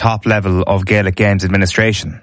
top level of Gaelic Games administration.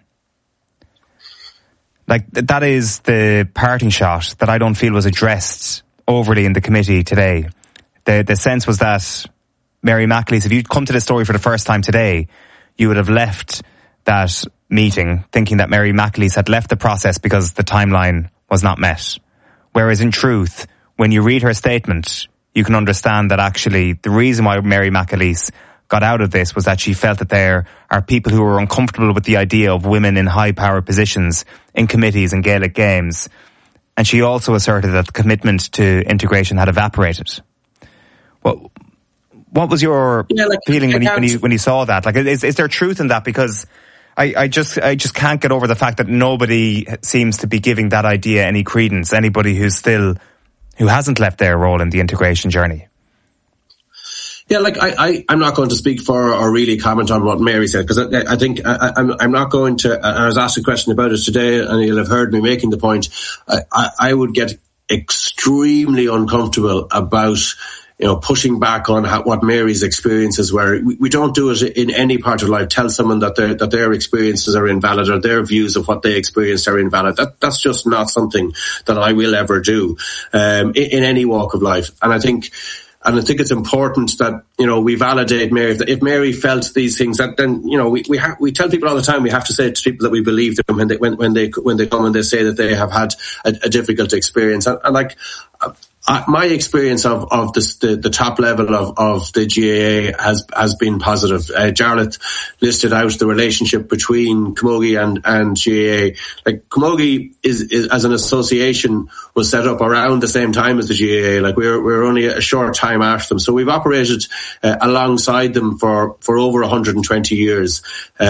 Like, that is the parting shot that I don't feel was addressed overly in the committee today. The sense was that Mary McAleese, if you'd come to this story for the first time today, you would have left that meeting thinking that Mary McAleese had left the process because the timeline was not met. Whereas in truth, when you read her statement, you can understand that actually the reason why Mary McAleese got out of this was that she felt that there are people who were uncomfortable with the idea of women in high power positions in committees and Gaelic Games. And she also asserted that the commitment to integration had evaporated. Well, what was your feeling when you saw that? Like, is there truth in that? Because I just can't get over the fact that nobody seems to be giving that idea any credence. Anybody who hasn't left their role in the integration journey. Yeah, like I'm not going to speak for or really comment on what Mary said, because I think I'm not going to. I was asked a question about it today, and you'll have heard me making the point. I would get extremely uncomfortable about, pushing back on what Mary's experiences were. We don't do it in any part of life. Tell someone that their experiences are invalid or their views of what they experienced are invalid. That's just not something that I will ever do in any walk of life. And I think it's important that, we validate Mary. If Mary felt these things, that then, we tell people all the time, we have to say to people that we believe them when they come and they say that they have had a difficult experience. And like, my experience of the top level of the GAA has been positive. Jarlath listed out the relationship between Camogie and GAA. Like, Camogie is as an association was set up around the same time as the GAA. Like, we're only a short time after them, so we've operated alongside them for over 120 years.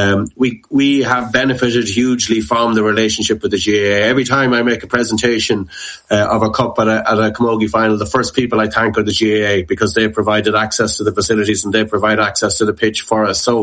We have benefited hugely from the relationship with the GAA. Every time I make a presentation of a cup at a Camogie final, the first people I thank are the GAA, because they provided access to the facilities and they provide access to the pitch for us. So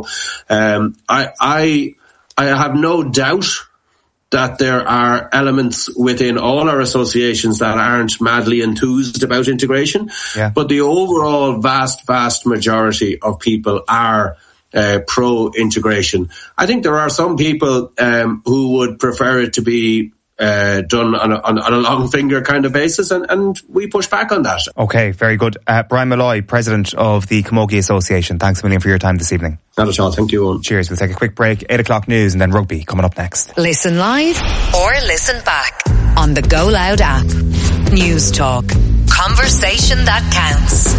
I have no doubt that there are elements within all our associations that aren't madly enthused about integration. Yeah. But the overall vast majority of people are pro-integration. I think there are some people who would prefer it to be done on a long finger kind of basis, and we push back on that. Okay, very good. Brian Malloy, President of the Camogie Association, thanks a million for your time this evening. Not at all, thank you, Owen. Cheers, we'll take a quick break. 8 o'clock news and then rugby coming up next. Listen live or listen back on the Go Loud app. News Talk. Conversation that counts.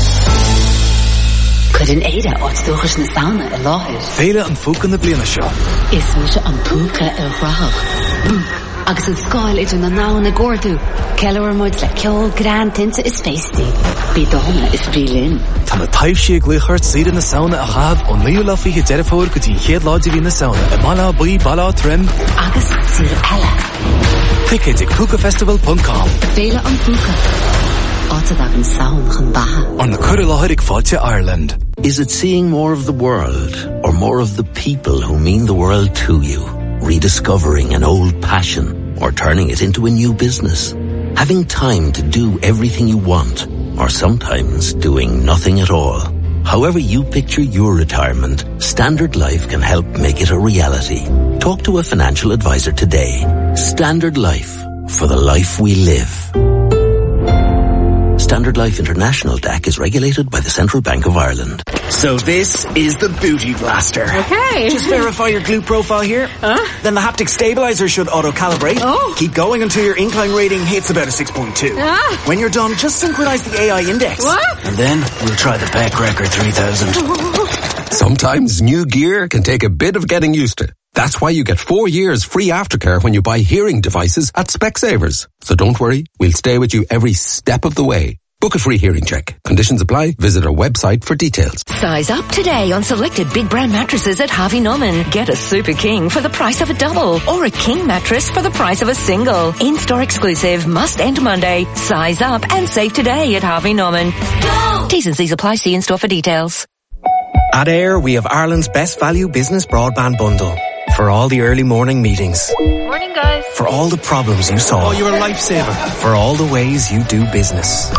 Could an Ada ortstochus na sauna a láthir? Féile an fúcan na bliana seo. Is muise an púca rach. Agus an scoil idir na ná na gordú. Ceilr muid le ceol gran tinta is feistí. Bí dóna is brílin. Tá na taobh sí gluchart siad na sauna a chab on liú lafiche derefór go tí chéad láidí hí na sauna. A mala buí bala trim. Agus sír eile. Ticket ag púcafestival.com. Féile an púca. Átadag an saun chun batha. On the Curra Láthric Fáilte Ireland. Is it seeing more of the world or more of the people who mean the world to you? Rediscovering an old passion or turning it into a new business? Having time to do everything you want, or sometimes doing nothing at all? However you picture your retirement, Standard Life can help make it a reality. Talk to a financial advisor today. Standard Life, for the life we live. Standard Life International DAC is regulated by the Central Bank of Ireland. So this is the Booty Blaster. Okay. Just verify your glute profile here. Then the haptic stabilizer should auto-calibrate. Oh. Keep going until your incline rating hits about a 6.2. When you're done, just synchronize the AI index. What? And then we'll try the Beck Record 3000. Sometimes new gear can take a bit of getting used to. That's why you get 4 years free aftercare when you buy hearing devices at Specsavers. So don't worry, we'll stay with you every step of the way. Book a free hearing check. Conditions apply. Visit our website for details. Size up today on selected big brand mattresses at Harvey Norman. Get a Super King for the price of a double, or a King mattress for the price of a single. In-store exclusive, must end Monday. Size up and save today at Harvey Norman. Go! T's and C's apply. See in-store for details. At Air, we have Ireland's best value business broadband bundle. For all the early morning meetings. Morning, guys. For all the problems you solve. Oh, you're a lifesaver. For all the ways you do business.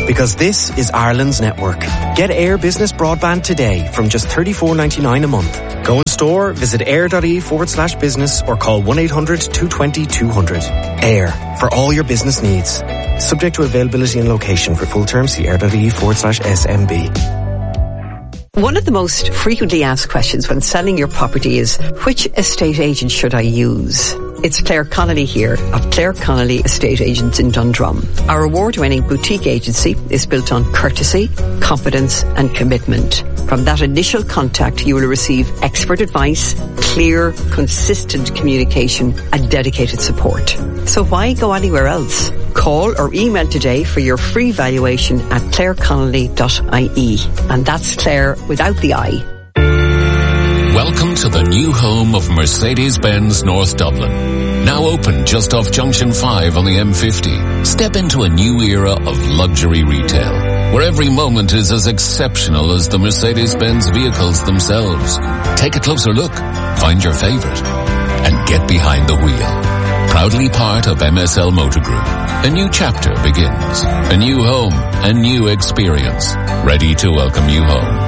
because this is Ireland's network. Get Air Business Broadband today from just $34.99 a month. Go in store, visit air.ie/business or call 1-800-220-200. Air, for all your business needs. Subject to availability and location. For full terms, see air.ie/SMB. One of the most frequently asked questions when selling your property is, which estate agent should I use? It's Claire Connolly here of Claire Connolly Estate Agents in Dundrum. Our award-winning boutique agency is built on courtesy, confidence and commitment. From that initial contact, you will receive expert advice, clear, consistent communication and dedicated support. So why go anywhere else? Call or email today for your free valuation at claireconnolly.ie. And that's Claire without the I. Welcome to the new home of Mercedes-Benz North Dublin. Now open just off Junction 5 on the M50. Step into a new era of luxury retail, where every moment is as exceptional as the Mercedes-Benz vehicles themselves. Take a closer look, find your favorite, and get behind the wheel. Proudly part of MSL Motor Group. A new chapter begins. A new home, a new experience. Ready to welcome you home.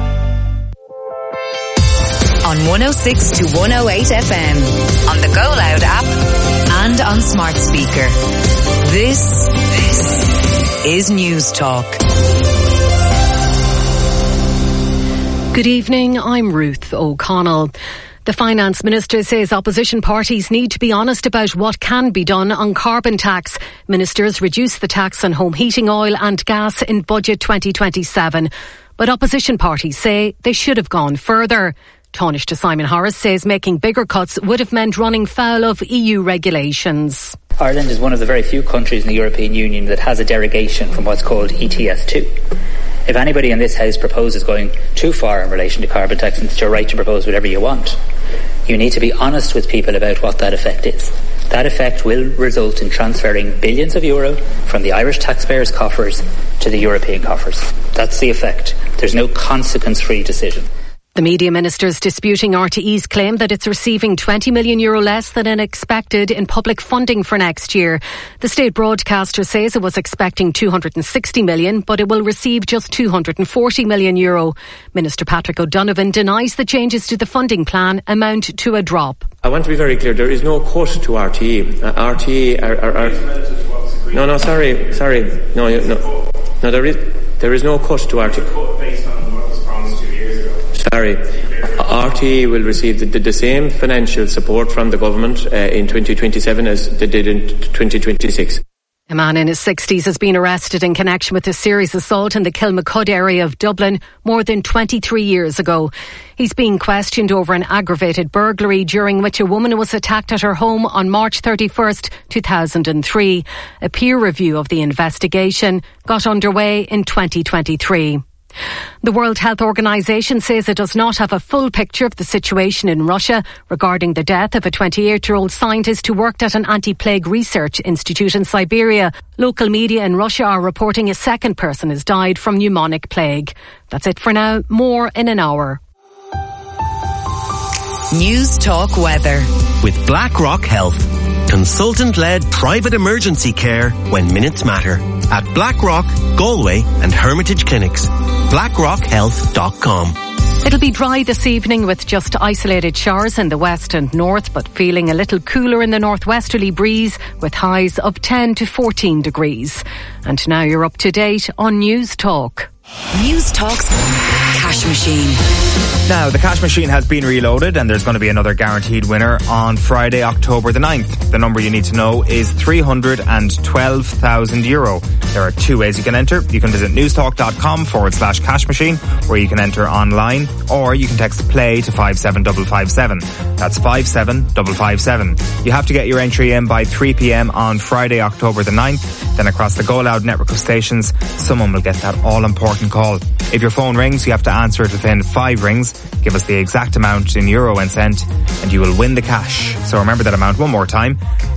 On 106 to 108 FM, on the Go Loud app, and on smart speaker. This is News Talk. Good evening, I'm Ruth O'Connell. The Finance Minister says opposition parties need to be honest about what can be done on carbon tax. Ministers reduced the tax on home heating oil and gas in Budget 2027. But opposition parties say they should have gone further. Taoiseach Simon Harris says making bigger cuts would have meant running foul of EU regulations. Ireland is one of the very few countries in the European Union that has a derogation from what's called ETS2. If anybody in this House proposes going too far in relation to carbon tax, it's your right to propose whatever you want. You need to be honest with people about what that effect is. That effect will result in transferring billions of euro from the Irish taxpayers' coffers to the European coffers. That's the effect. There's no consequence-free decision. The media minister's disputing RTE's claim that it's receiving €20 million less than expected in public funding for next year. The state broadcaster says it was expecting €260 million, but it will receive just €240 million. Minister Patrick O'Donovan denies the changes to the funding plan amount to a drop. I want to be very clear, there is no cut to RTE. RTE are... No, sorry. No, there is no cut to RTE. Sorry, RTE will receive the same financial support from the government in 2027 as they did in 2026. A man in his 60s has been arrested in connection with a serious assault in the Kilmacud area of Dublin more than 23 years ago. He's being questioned over an aggravated burglary during which a woman was attacked at her home on March 31st, 2003. A peer review of the investigation got underway in 2023. The World Health Organization says it does not have a full picture of the situation in Russia regarding the death of a 28-year-old scientist who worked at an anti-plague research institute in Siberia. Local media in Russia are reporting a second person has died from pneumonic plague. That's it for now. More in an hour. News Talk Weather. With BlackRock Health. Consultant-led private emergency care when minutes matter. At BlackRock, Galway and Hermitage Clinics. BlackRockHealth.com. It'll be dry this evening with just isolated showers in the west and north, but feeling a little cooler in the northwesterly breeze with highs of 10 to 14 degrees. And now you're up to date on News Talk. News Talk's Cash Machine. Now, the cash machine has been reloaded and there's going to be another guaranteed winner on Friday, October the 9th. The number you need to know is €312,000. There are two ways you can enter. You can visit newstalk.com/cash machine, where you can enter online, or you can text play to 57557. That's 57557. You have to get your entry in by 3 p.m. on Friday, October the 9th. Then across the Go Loud network of stations, someone will get that all-important call. If your phone rings, you have to answer it within 5 rings. Give us the exact amount in euro and cent and you will win the cash. So remember that amount one more time,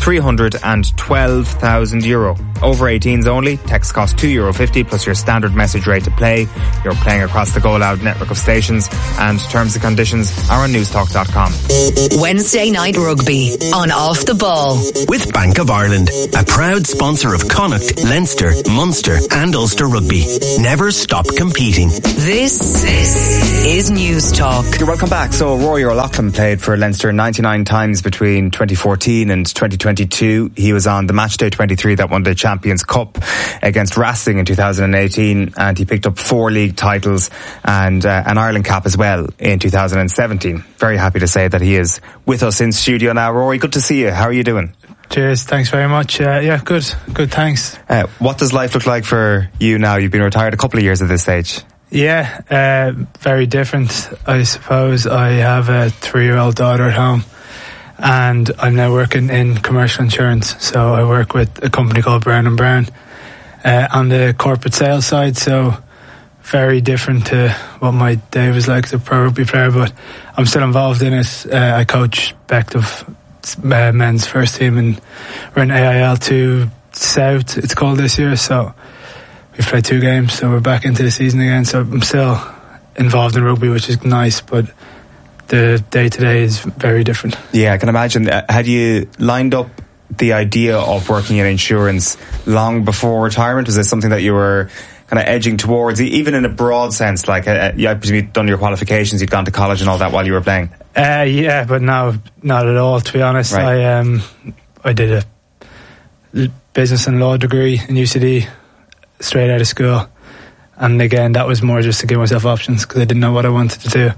€312,000. Over 18s only, text costs €2.50 plus your standard message rate to play. You're playing across the Go Loud network of stations and terms and conditions are on newstalk.com. Wednesday night rugby on Off the Ball. With Bank of Ireland, a proud sponsor of Connacht, Leinster, Munster and Ulster Rugby. Never stop competing. This is News Talk. You're welcome back. So Rory O'Loughlin played for Leinster 99 times between 2014 and 2022. He was on the Matchday 23 that won the Champions Cup against Racing in 2018 and he picked up 4 league titles and an Ireland cap as well in 2017. Very happy to say that he is with us in studio now. Rory, good to see you. How are you doing? Cheers, thanks very much. Yeah, good, thanks. What does life look like for you now? You've been retired a couple of years at this stage. Yeah, very different, I suppose. I have a 3-year-old daughter at home and I'm now working in commercial insurance. So I work with a company called Brown & Brown on the corporate sales side. So very different to what my day was like as a pro rugby player, but I'm still involved in it. I coach Bective men's first team and we're in AIL2 South, it's called this year. So we've played 2 games, so we're back into the season again. So I'm still involved in rugby, which is nice, but the day-to-day is very different. Yeah, I can imagine. Had you lined up the idea of working in insurance long before retirement? Was this something that you were kind of edging towards, even in a broad sense? Like, I presume you'd done your qualifications, you'd gone to college and all that while you were playing? Yeah, but no, not at all, to be honest. Right. I did a business and law degree in UCD straight out of school, and again that was more just to give myself options because I didn't know what I wanted to do,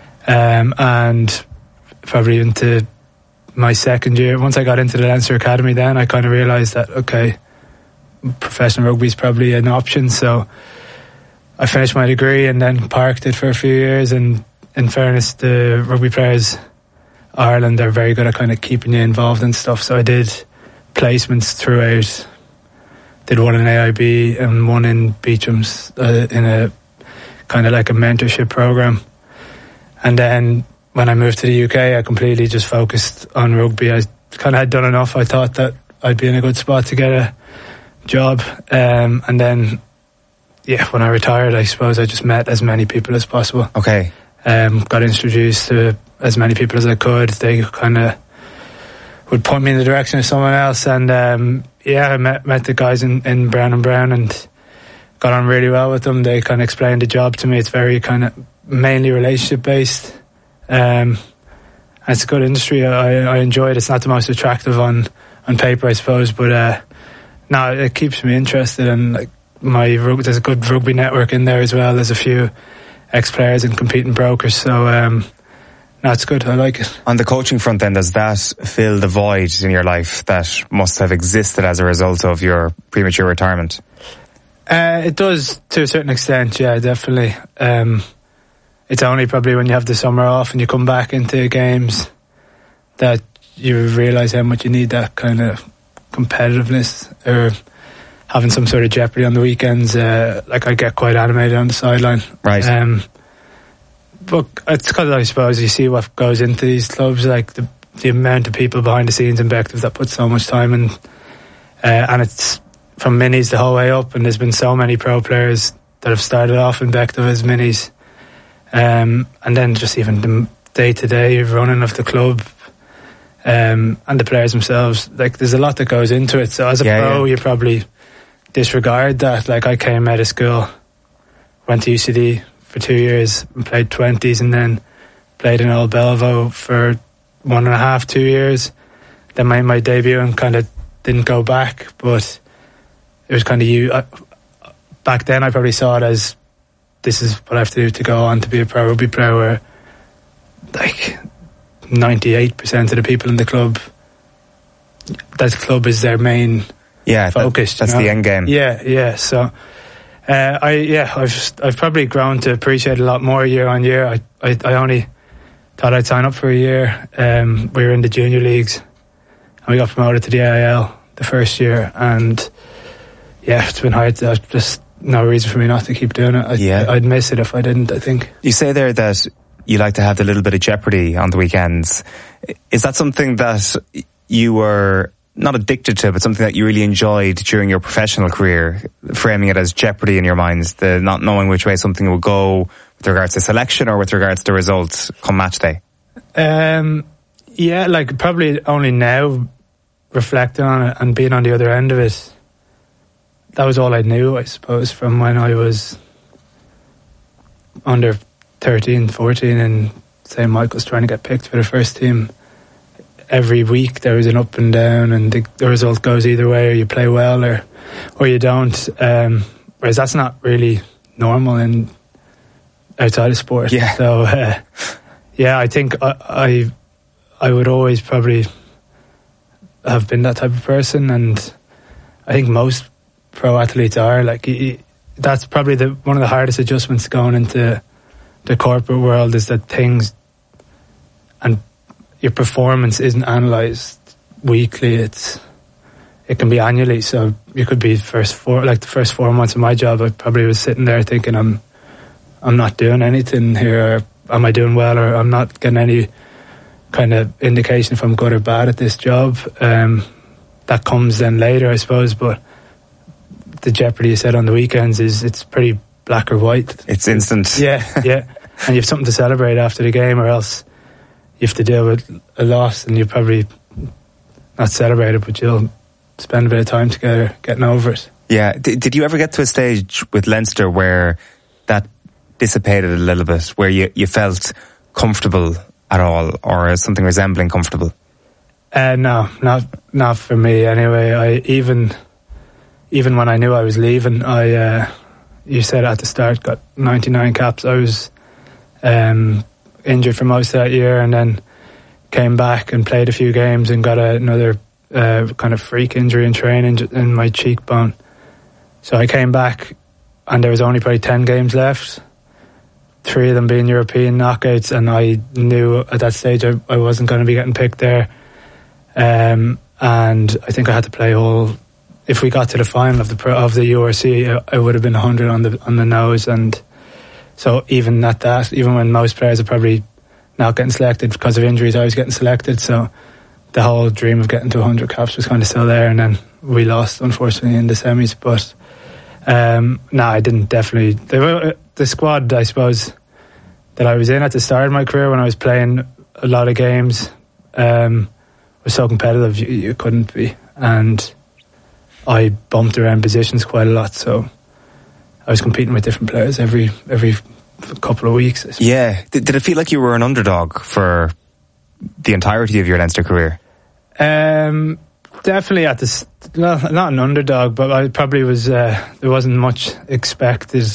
and probably into my second year, once I got into the Leinster Academy, then I kind of realised that okay, professional rugby is probably an option. So I finished my degree and then parked it for a few years. And in fairness, the rugby players Ireland are very good at kind of keeping you involved and stuff. So I did placements throughout. Did one in AIB and one in Beecham's in a kind of like a mentorship program. And then when I moved to the UK, I completely just focused on rugby. I kind of had done enough. I thought that I'd be in a good spot to get a job. And then, yeah, when I retired, I suppose I just met as many people as possible. Okay. Got introduced to as many people as I could. They kind of would point me in the direction of someone else. And yeah, I met the guys in Brown & Brown and got on really well with them. They kind of explained the job to me. It's very kind of mainly relationship based. It's a good industry. I enjoy it. It's not the most attractive on paper, I suppose, but no, it keeps me interested. And like there's a good rugby network in there as well. There's a few ex-players and competing brokers. So no, it's good. I like it. On the coaching front then, does that fill the void in your life that must have existed as a result of your premature retirement? It does to a certain extent, yeah, definitely. It's only probably when you have the summer off and you come back into games that you realise how much you need that kind of competitiveness or having some sort of jeopardy on the weekends. Like I get quite animated on the sideline. Right. But it's because I suppose you see what goes into these clubs, like the amount of people behind the scenes in Bective that put so much time in, and it's from minis the whole way up. And there's been so many pro players that have started off in Bective as minis, and then just even the day-to-day running of the club, and the players themselves. Like there's a lot that goes into it. So as a pro, you probably disregard that. Like I came out of school, went to UCD for 2 years and played 20s, and then played in Old Belvo for 1.5, 2 years. Then made my debut and kind of didn't go back, but it was kind of back then I probably saw it as this is what I have to do to go on to be a pro rugby player, where like 98% of the people in the club, that club is their main focus. That's the end game. Yeah. So I've probably grown to appreciate it a lot more year on year. I only thought I'd sign up for a year. We were in the junior leagues and we got promoted to the AIL the first year, and yeah, it's been hard. There's just no reason for me not to keep doing it. I'd miss it if I didn't, I think. You say there that you like to have the little bit of jeopardy on the weekends. Is that something that you were not addicted to, but something that you really enjoyed during your professional career, framing it as jeopardy in your minds, the not knowing which way something will go with regards to selection or with regards to results come match day? Yeah, like probably only now, reflecting on it and being on the other end of it, that was all I knew, I suppose, from when I was under 13, 14 in St. Michael's trying to get picked for the first team. Every week there was an up and down, and the result goes either way, or you play well or you don't. Whereas that's not really normal in outside of sport. Yeah. So yeah, I think I would always probably have been that type of person, and I think most pro athletes are. Like, that's probably one of the hardest adjustments going into the corporate world, is that things and your performance isn't analysed weekly. It can be annually. So you could be the first 4 months of my job, I probably was sitting there thinking I'm not doing anything here, or am I doing well, or I'm not getting any kind of indication if I'm good or bad at this job. That comes then later, I suppose, but the jeopardy you said on the weekends it's pretty black or white. It's instant. Yeah. And you have something to celebrate after the game, or else you have to deal with a loss, and you probably not celebrate it, but you'll spend a bit of time together getting over it. Yeah. Did you ever get to a stage with Leinster where that dissipated a little bit, where you felt comfortable at all, or something resembling comfortable? No, not for me anyway. I even when I knew I was leaving, you said at the start, got 99 caps. I was injured for most of that year, and then came back and played a few games and got another kind of freak injury in training in my cheekbone. So I came back, and there was only probably 10 games left, 3 of them being European knockouts, and I knew at that stage I wasn't going to be getting picked there. And I think I had to play all. If we got to the final of the URC, I would have been 100 on the nose, and so even at that, even when most players are probably not getting selected because of injuries, I was getting selected. So the whole dream of getting to 100 caps was kind of still there, and then we lost, unfortunately, in the semis. But I didn't definitely. The squad, I suppose, that I was in at the start of my career when I was playing a lot of games was so competitive you couldn't be, and I bumped around positions quite a lot, so I was competing with different players every couple of weeks. Yeah. Did it feel like you were an underdog for the entirety of your Leinster career? Definitely not an underdog, but I probably was. There wasn't much expected.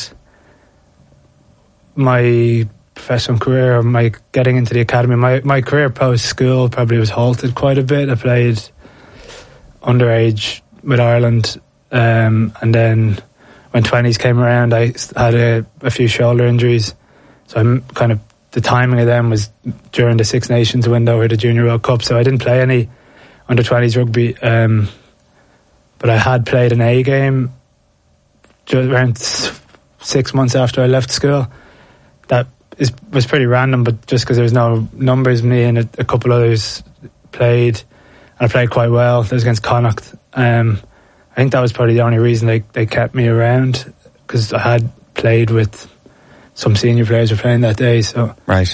My professional career, or my getting into the academy, my career post school probably was halted quite a bit. I played underage with Ireland, and then when 20s came around, I had a few shoulder injuries. So I'm kind of, the timing of them was during the Six Nations window or the Junior World Cup, so I didn't play any under 20s rugby, but I had played an A game around 6 months after I left school. That was pretty random, but just because there was no numbers, me and a couple others played, and I played quite well. That was against Connacht. I think that was probably the only reason they kept me around, because I had played with some senior players who were playing that day. So right.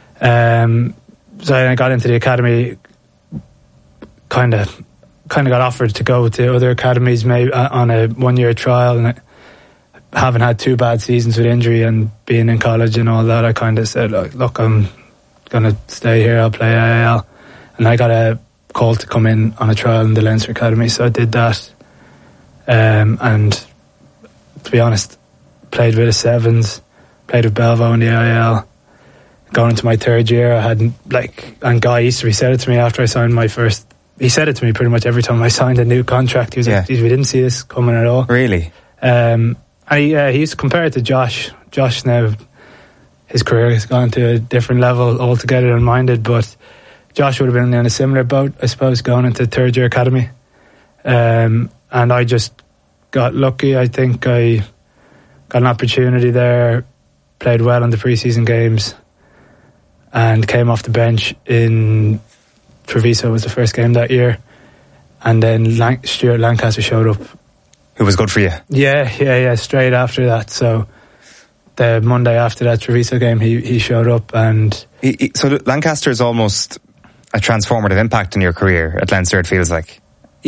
So I got into the academy, kind of got offered to go to other academies maybe on a 1-year trial, and I haven't had 2 bad seasons with injury and being in college and all that. I kind of said, look, I'm going to stay here, I'll play IAL. And I got a call to come in on a trial in the Leinster Academy, so I did that. And to be honest, played with the Sevens, played with Belvo in the IAL. Going into my 3rd year, I hadn't, and Guy Easterby said it to me after I signed my first. He said it to me pretty much every time I signed a new contract. He was like, we didn't see this coming at all. Really? He used to compare it to Josh. Josh now, his career has gone to a different level altogether than mine did, but Josh would have been in a similar boat, I suppose, going into 3rd year academy. And I just got lucky. I think I got an opportunity there, played well in the pre-season games, and came off the bench in Treviso was the first game that year, and then Stuart Lancaster showed up, who was good for you. Yeah, straight after that. So the Monday after that Treviso game, he showed up, and so Lancaster is almost a transformative impact in your career at Leinster, it feels like.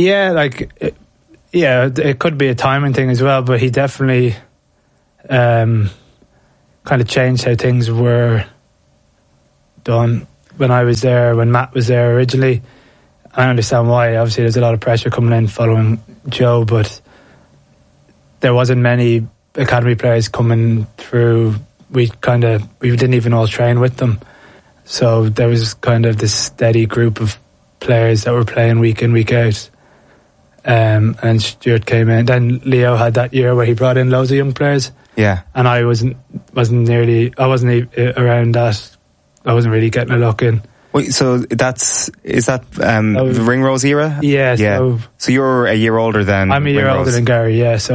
It could be a timing thing as well, but he definitely kind of changed how things were done when I was there, when Matt was there originally. I understand why. Obviously there's a lot of pressure coming in following Joe, but there wasn't many academy players coming through. We didn't even all train with them, so there was kind of this steady group of players that were playing week in, week out. And Stuart came in. Then Leo had that year where he brought in loads of young players. Yeah, and I wasn't around that. I wasn't really getting a look in. Wait, so is that Ringrose era? Yeah. So you're a year older than I'm a year older than Gary. Yeah. So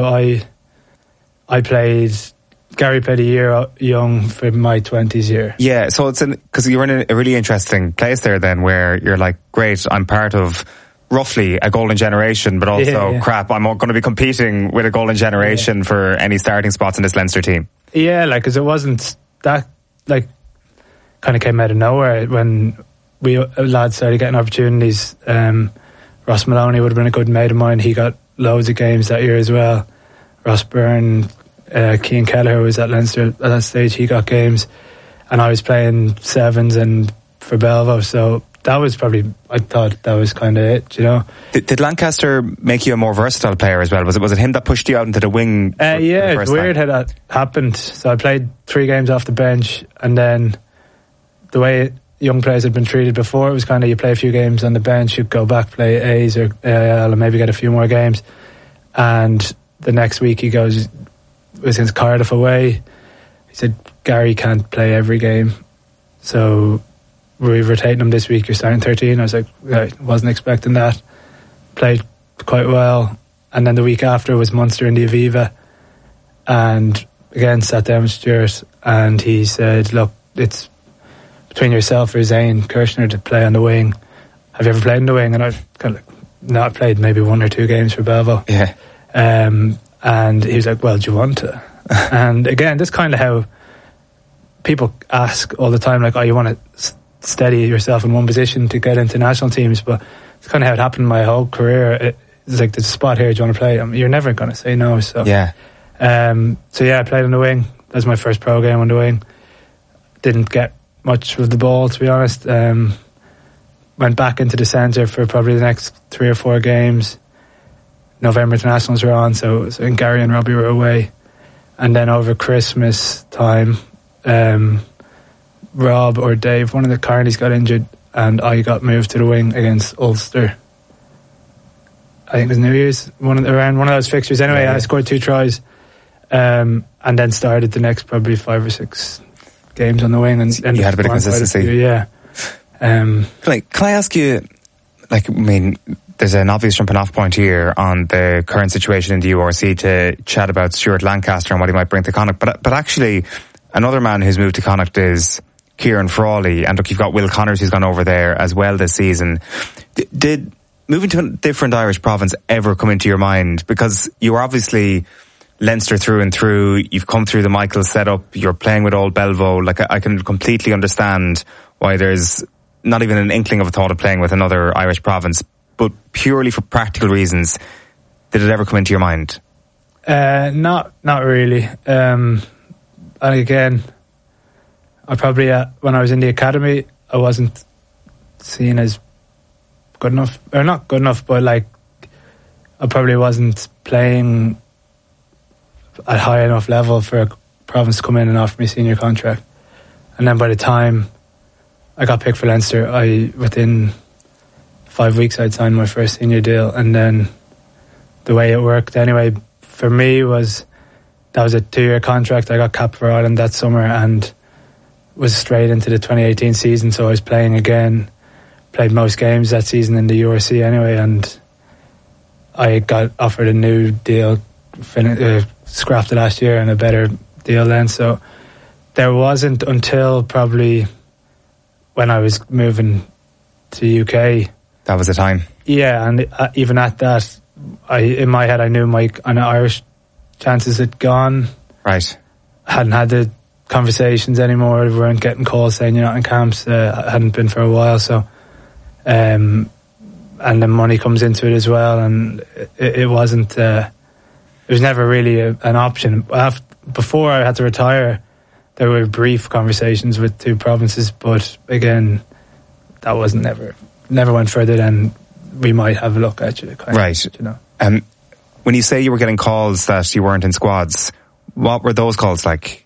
I played. Gary played a year young for my 20s year. Yeah. So it's because you're in a really interesting place there then, where you're like, great, I'm part of roughly a golden generation, but also crap, I'm going to be competing with a golden generation for any starting spots in this Leinster team. Yeah, because it wasn't that, kind of came out of nowhere when we lads started getting opportunities. Ross Maloney would have been a good mate of mine. He got loads of games that year as well. Ross Byrne, Cian Kelleher was at Leinster at that stage. He got games, and I was playing sevens and for Belvo, so that was probably, I thought that was kind of it, you know. Did Lancaster make you a more versatile player as well? Was it him that pushed you out into the wing? It's weird how that happened. So I played 3 games off the bench, and then the way young players had been treated before, it was kind of you play a few games on the bench, you go back, play A's or AIL, and maybe get a few more games. And the next week he goes, it was against Cardiff away, he said, Gary can't play every game, so we're rotating him this week, you're starting 13. I was like, I wasn't expecting that. Played quite well, and then the week after was Munster in the Aviva, and again sat down with Stuart, and he said, look, it's between yourself or Zane Kirshner to play on the wing. Have you ever played on the wing? And I kind of I played maybe 1 or 2 games for Belvo. Yeah. And he was like, well, do you want to? And again, this kind of how people ask all the time, like, oh, you want to steady yourself in one position to get into national teams, but it's kind of how it happened my whole career. It's like, there's a spot here, do you want to play? You're never going to say no. So yeah. I played on the wing. That was my first pro game on the wing. Didn't get much of the ball, to be honest. Went back into the centre for probably the next 3 or 4 games. November internationals were on, so Gary and Robbie were away. And then over Christmas time, Rob or Dave, one of the Carneys got injured, and I got moved to the wing against Ulster. I think it was New Year's, around one of those fixtures. Anyway, I scored 2 tries, and then started the next probably 5 or 6 games on the wing. And you had a bit of consistency. Yeah. Can I ask you, there's an obvious jumping off point here on the current situation in the URC to chat about Stuart Lancaster and what he might bring to Connacht, but actually another man who's moved to Connacht is Kieran Frawley, and look, you've got Will Connors who's gone over there as well this season. Did moving to a different Irish province ever come into your mind? Because you were obviously Leinster through and through, you've come through the Michael setup, you're playing with Old Belvo. Like, I can completely understand why there's not even an inkling of a thought of playing with another Irish province, but purely for practical reasons, did it ever come into your mind? Not really. And again, I probably, when I was in the academy, I wasn't seen as good enough, or not good enough, but I probably wasn't playing at high enough level for a province to come in and offer me a senior contract. And then by the time I got picked for Leinster, within 5 weeks I'd signed my first senior deal. And then the way it worked anyway for me was that was a 2-year contract. I got capped for Ireland that summer and was straight into the 2018 season, so I was playing again, played most games that season in the URC anyway, and I got offered a new deal, scrapped it last year, and a better deal then. So there wasn't until probably when I was moving to UK. That was the time. Yeah, and even at that, in my head I knew my Irish chances had gone. Right. I hadn't had the conversations anymore. We weren't getting calls saying you're not in camps. I hadn't been for a while, so and then money comes into it as well, and it wasn't. It was never really an option. Before I had to retire, there were brief conversations with 2 provinces, but again, that wasn't never went further than we might have a look at you. Right. You know. When you say you were getting calls that you weren't in squads, what were those calls like?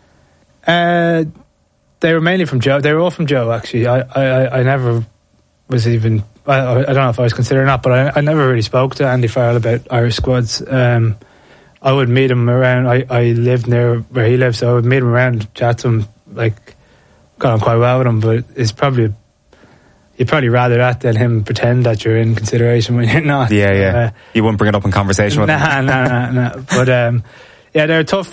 They were mainly from Joe. They were all from Joe, actually. I never was even... I don't know if I was considered or not, but I never really spoke to Andy Farrell about Irish squads. I would meet him around. I lived near where he lived, so I would meet him around, chat to him, got on quite well with him, but it's probably... You'd probably rather that than him pretend that you're in consideration when you're not. Yeah. You wouldn't bring it up in conversation with him. No. But yeah, they're tough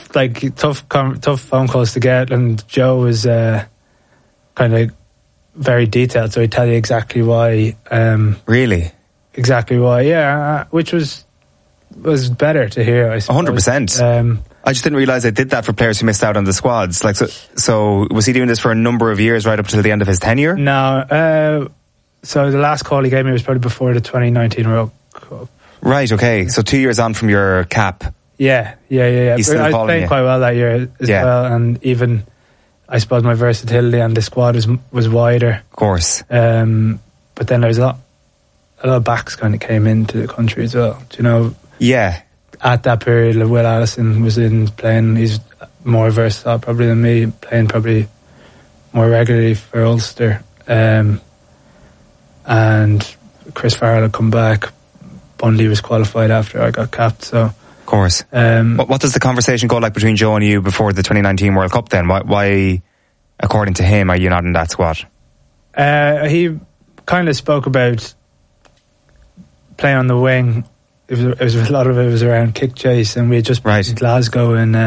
phone calls to get, and Joe was kind of very detailed, so he'd tell you exactly why. Really? Exactly why, yeah, which was better to hear, I suppose. 100%. I just didn't realise they did that for players who missed out on the squads. So was he doing this for a number of years, right up till the end of his tenure? No. So the last call he gave me was probably before the 2019 World Cup. Right, okay. So 2 years on from your cap. Yeah. He's still I was playing quite well that year as well, and even, I suppose, my versatility on the squad was wider. Of course. But then there's a lot of backs kind of came into the country as well. Do you know? Yeah. At that period, Will Allison was in playing. He's more versatile probably than me, playing probably more regularly for Ulster. And Chris Farrell had come back. Bundy was qualified after I got capped. So, of course. What does the conversation go like between Joe and you before the 2019 World Cup then? Why, according to him, are you not in that squad? He kind of spoke about playing on the wing. It was a lot of it was around kick chase, and we had just been in Glasgow in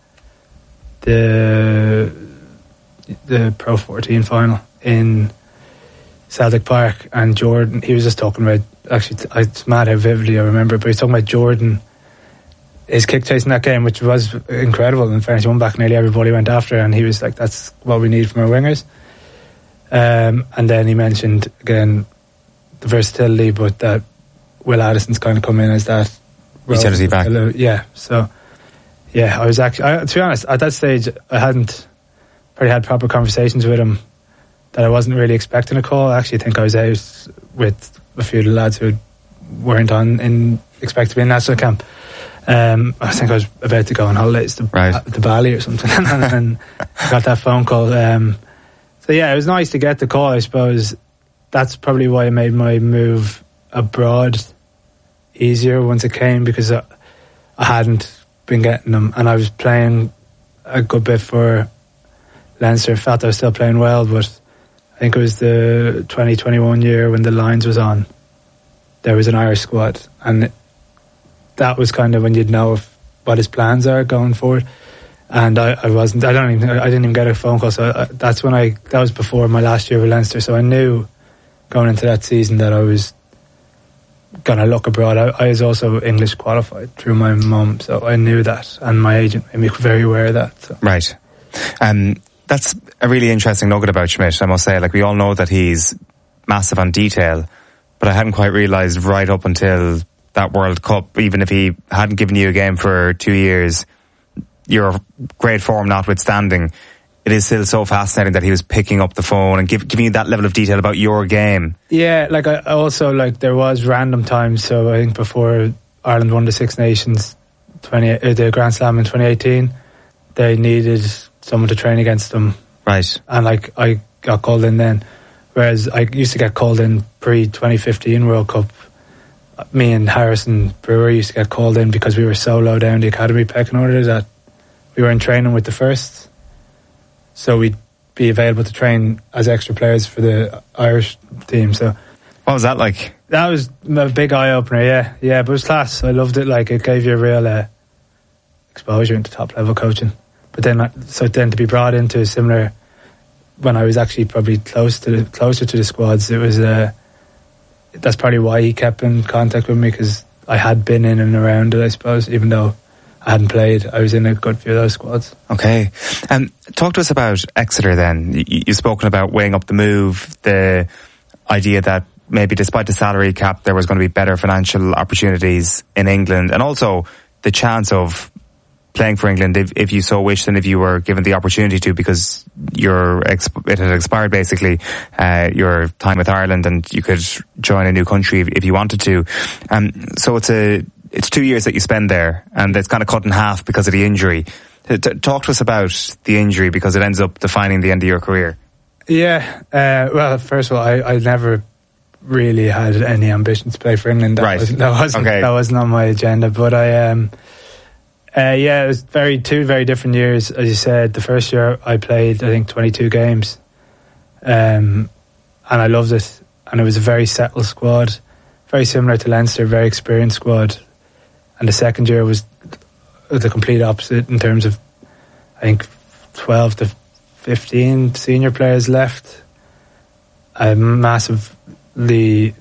the Pro 14 final in Celtic Park, and Jordan, he was just talking about, actually it's mad how vividly I remember it, but he was talking about Jordan, his kick chase in that game, which was incredible. In fairness, he won back nearly everybody went after, and he was like, that's what we need from our wingers. And then he mentioned again the versatility, but that Will Addison's kind of come in as that utility back. Yeah, so yeah, I was actually, to be honest, at that stage I hadn't probably had proper conversations with him, that I wasn't really expecting a call. I actually think I was out with a few of the lads who weren't expected to be in national camp. I think I was about to go on holidays to Bali or something, and got that phone call. So yeah, it was nice to get the call. I suppose that's probably why I made my move abroad easier once it came, because I hadn't been getting them, and I was playing a good bit for Leinster. Felt I was still playing well, but I think it was the 2021 year when the Lions was on, there was an Irish squad, and that was kind of when you'd know what his plans are going forward. And I didn't even get a phone call. So that was before my last year with Leinster. So I knew going into that season that I was going to look abroad. I was also English qualified through my mum, so I knew that, and my agent made me very aware of that. So. Right. That's a really interesting nugget about Schmidt, I must say. Like, we all know that he's massive on detail, but I hadn't quite realised right up until that World Cup, even if he hadn't given you a game for 2 years, your great form notwithstanding, it is still so fascinating that he was picking up the phone and giving you that level of detail about your game. Yeah, like I also, like, there was random times. So I think before Ireland won the Six Nations, the Grand Slam in 2018, they needed someone to train against them. Right. And like, I got called in then, whereas I used to get called in pre-2015 World Cup. Me and Harrison Brewer used to get called in because we were so low down the academy pecking order that we were in training with the first. So we'd be available to train as extra players for the Irish team. So what was that like? That was a big eye-opener, yeah. Yeah, but it was class. I loved it. Like, it gave you a real exposure into top-level coaching. But then to be brought into a similar when I was actually probably closer to the squads, it was that's probably why he kept in contact with me, because I had been in and around it, I suppose, even though I hadn't played. I was in a good few of those squads. Okay. Talk to us about Exeter then. You've spoken about weighing up the move, the idea that maybe despite the salary cap there was going to be better financial opportunities in England, and also the chance of playing for England if you so wished and if you were given the opportunity to, because it had expired basically, your time with Ireland, and you could join a new country if you wanted to. So it's 2 years that you spend there, and it's kind of cut in half because of the injury. Talk to us about the injury, because it ends up defining the end of your career. Yeah, well, first of all, I never really had any ambition to play for England. That wasn't on my agenda, but it was two very different years. As you said, the first year I played, I think, 22 games, and I loved it. And it was a very settled squad, very similar to Leinster, very experienced squad. And the second year was the complete opposite in terms of, I think, 12 to 15 senior players left. A massively,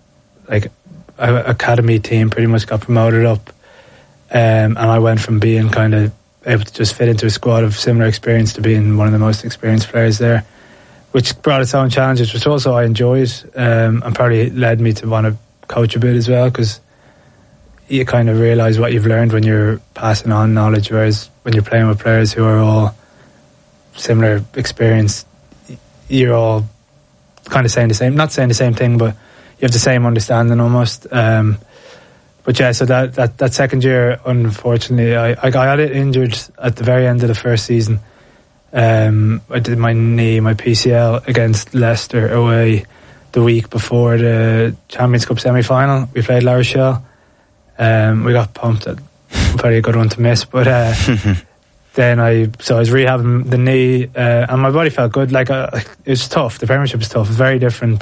academy team pretty much got promoted up. And I went from being kind of able to just fit into a squad of similar experience to being one of the most experienced players there, which brought its own challenges, which also I enjoyed, and probably led me to want to coach a bit as well, because you kind of realise what you've learned when you're passing on knowledge, whereas when you're playing with players who are all similar experience, you're all kind of not saying the same thing, but you have the same understanding almost. But yeah, so that second year, unfortunately, I got it injured at the very end of the first season. I did my PCL against Leicester away the week before the Champions Cup semi-final. We played La Rochelle. We got pumped. Very a good one to miss, but then I was rehabbing the knee, and my body felt good. It was tough. The Premiership is tough. It's very different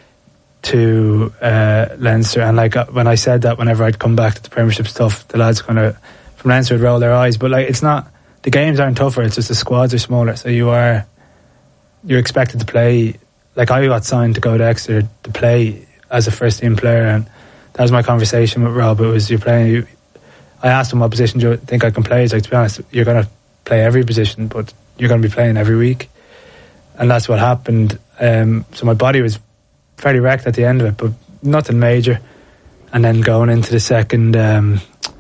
to Leinster, and when I said that, whenever I'd come back to the Premiership stuff, the lads kind of from Leinster would roll their eyes. But it's not, the games aren't tougher, it's just the squads are smaller, so you're expected to play. I got signed to go to Exeter to play as a first team player, and that was my conversation with Rob. It was, I asked him, what position do you think I can play? He's like, to be honest, you're going to play every position, but you're going to be playing every week. And that's what happened. So my body was fairly wrecked at the end of it, but nothing major. And then going into the second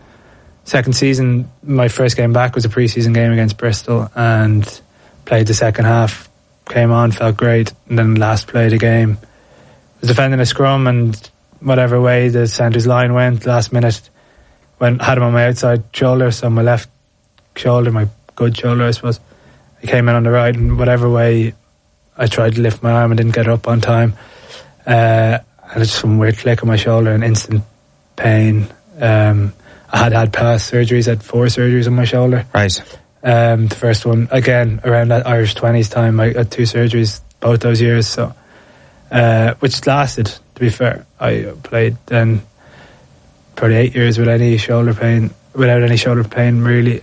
season, my first game back was a pre-season game against Bristol, and played the second half, came on, felt great, and then last play of the game was defending a scrum, and whatever way the centre's line went, last minute, had him on my outside shoulder, so my left shoulder, my good shoulder I suppose, he came in on the right, and whatever way I tried to lift my arm and didn't get it up on time, and it's some weird click on my shoulder and instant pain. I had past surgeries, I had 4 surgeries on my shoulder. Right. The first one, again, around that Irish 20s time, I had 2 surgeries both those years, so which lasted, to be fair. I played then probably 8 years without any shoulder pain really.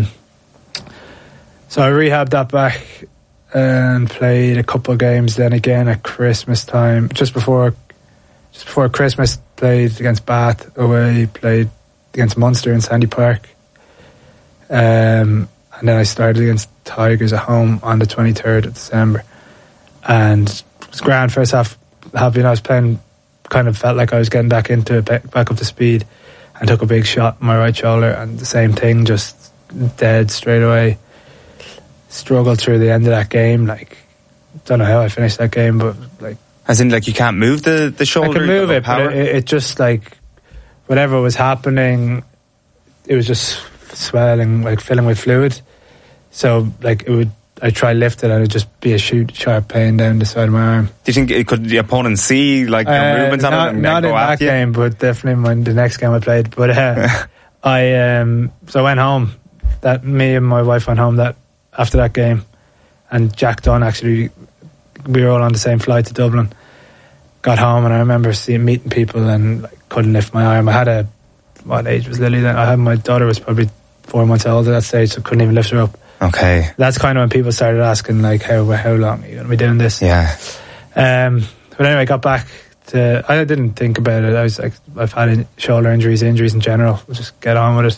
So I rehabbed that back and played a couple of games then again at Christmas time. Just before Christmas, played against Bath away, played against Munster in Sandy Park. And then I started against Tigers at home on the 23rd of December. And it was grand first half. I was playing, kind of felt like I was getting back into it, back up to speed, and took a big shot on my right shoulder, and the same thing, just dead straight away. Struggled through the end of that game. Don't know how I finished that game, but as in, you can't move the shoulder? I can move it, but it just, whatever was happening, it was just swelling, filling with fluid. So, I'd try lift it and it'd just be a sharp pain down the side of my arm. Do you think could the opponent see, your movements on it and not go in that game, but definitely in the next game I played. But so I went home. Me and my wife went home after that game, and Jack Dunn, actually, we were all on the same flight to Dublin. Got home, and I remember meeting people and couldn't lift my arm. I had what age was Lily then? My daughter was probably 4 months old at that stage, so couldn't even lift her up. Okay. That's kind of when people started asking, like, how long are you going to be doing this? Yeah. But anyway, I got back to... I didn't think about it. I was like, I've had shoulder injuries in general. We'll just get on with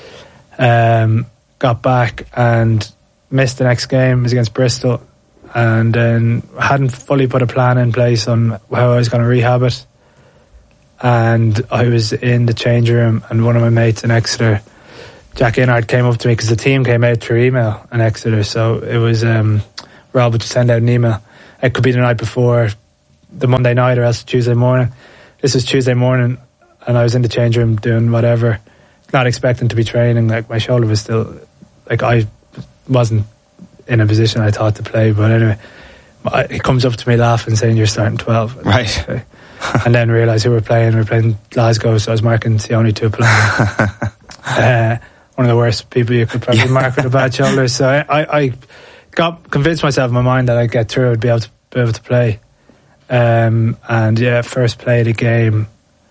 it. Got back and missed the next game. It was against Bristol. And then hadn't fully put a plan in place on how I was going to rehab it. And I was in the change room, and one of my mates in Exeter, Jack Inard, came up to me because the team came out through email in Exeter. So it was Rob would just send out an email. It could be the night before, the Monday night, or else Tuesday morning. This was Tuesday morning, and I was in the change room doing whatever, not expecting to be training. Like, my shoulder was still, like, I wasn't in a position I thought to play. But anyway, he comes up to me laughing, saying, "You're starting 12." Right. Okay. And then realised who we were playing. We were playing Glasgow, so I was marking the only two players. One of the worst people you could probably mark with a bad shoulder. So I got convinced myself in my mind that I'd get through, I'd be able to play. And yeah, first play of the game,